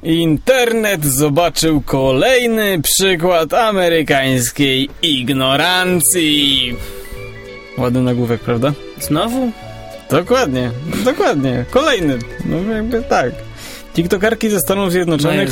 Internet zobaczył kolejny przykład amerykańskiej ignorancji. Ładny nagłówek, prawda? Znowu? Dokładnie. Kolejny. No jakby tak. TikTokerki ze Stanów Zjednoczonych...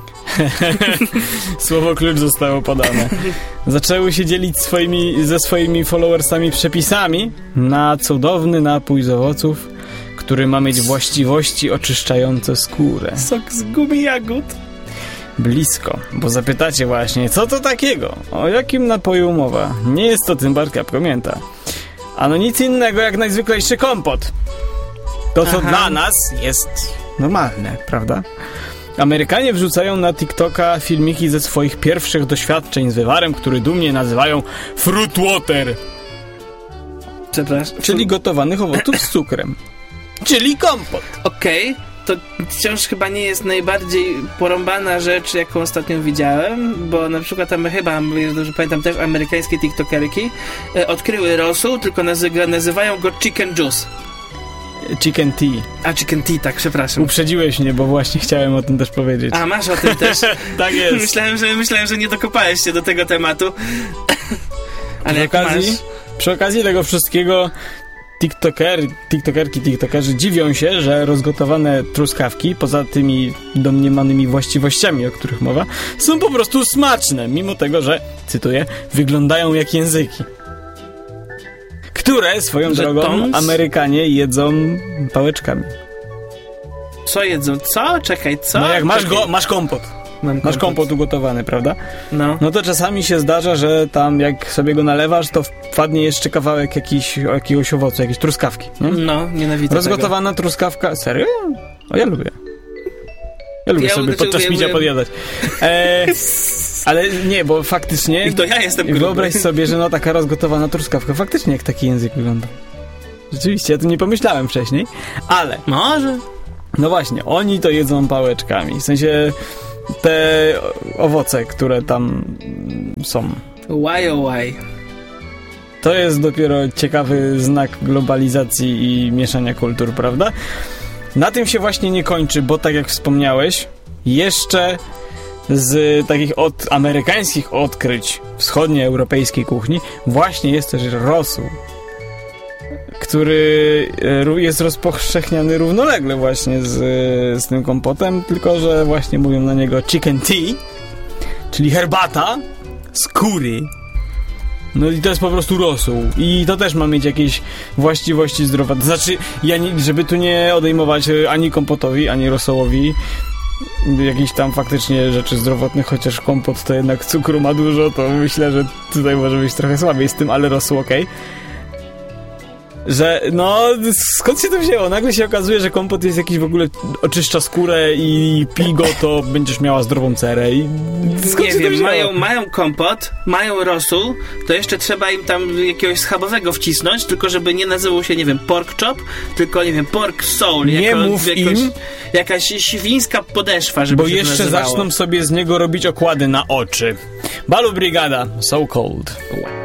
Słowo klucz zostało podane. Zaczęły się dzielić ze swoimi followersami przepisami na cudowny napój z owoców, który ma mieć właściwości oczyszczające skórę. Sok z gumy jagód. Blisko, bo zapytacie właśnie, co to takiego? O jakim napoju mowa? Nie jest to Tymbarka pamięta. Ano nic innego jak najzwyklejszy kompot. To, co dla nas jest normalne, prawda? Amerykanie wrzucają na TikToka filmiki ze swoich pierwszych doświadczeń z wywarem, który dumnie nazywają fruit water. Przepraszam. Czyli gotowanych owoców z cukrem. Czyli kompot. Okej, to wciąż chyba nie jest najbardziej porąbana rzecz, jaką ostatnio widziałem, bo na przykład tam chyba, jeżeli dobrze pamiętam, też amerykańskie tiktokerki odkryły rosół, tylko nazywają go chicken juice. Chicken tea. A, chicken tea, tak, przepraszam. Uprzedziłeś mnie, bo właśnie chciałem o tym też powiedzieć. A, masz o tym też? Tak jest. Myślałem, że nie dokopałeś się do tego tematu. Ale przy okazji tego wszystkiego TikTokerzy dziwią się, że rozgotowane truskawki, poza tymi domniemanymi właściwościami, o których mowa, są po prostu smaczne, mimo tego, że, cytuję, wyglądają jak języki. Które, swoją drogą, Amerykanie jedzą pałeczkami. Co jedzą? Co? Czekaj, co? No jak masz kompot. Masz kompot ugotowany, prawda? No to czasami się zdarza, że tam jak sobie go nalewasz, to wpadnie jeszcze kawałek jakiegoś owocu, jakiejś truskawki. Nie? No, nienawidzę rozgotowana tego. Truskawka. Serio? O, ja lubię. Ja sobie podczas picia podjadać. Ale nie, bo faktycznie... I to ja jestem gruby. Wyobraź sobie, że taka rozgotowana truskawka faktycznie jak taki język wygląda. Rzeczywiście, ja to nie pomyślałem wcześniej, ale... Może? No właśnie, oni to jedzą pałeczkami. W sensie te owoce, które tam są. Why? To jest dopiero ciekawy znak globalizacji i mieszania kultur, prawda? Na tym się właśnie nie kończy, bo tak jak wspomniałeś, jeszcze z takich amerykańskich odkryć wschodnioeuropejskiej kuchni właśnie jest też rosół, który jest rozpowszechniany równolegle właśnie z tym kompotem, tylko że właśnie mówią na niego chicken tea, czyli herbata z kury. No i to jest po prostu rosół. I to też ma mieć jakieś właściwości zdrowotne. Znaczy, żeby tu nie odejmować ani kompotowi, ani rosołowi jakichś tam faktycznie rzeczy zdrowotnych, chociaż kompot to jednak cukru ma dużo, to myślę, że tutaj może być trochę słabiej z tym, ale rosół okej. Że, skąd się to wzięło? Nagle się okazuje, że kompot jest jakiś w ogóle oczyszcza skórę i pij go, to będziesz miała zdrową cerę. I skąd nie się wiem, to wzięło? mają kompot, mają rosół, to jeszcze trzeba im tam jakiegoś schabowego wcisnąć, tylko żeby nie nazywał się, nie wiem, pork chop, tylko, nie wiem, pork soul. Nie mów im. Jakaś świńska podeszwa, żeby bo się jeszcze zaczną sobie z niego robić okłady na oczy. Balu Brigada, So Cold.